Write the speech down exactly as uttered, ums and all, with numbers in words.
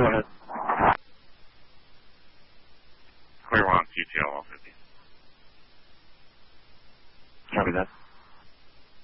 Go ahead. Clear one, Q T L one fifty. Copy that.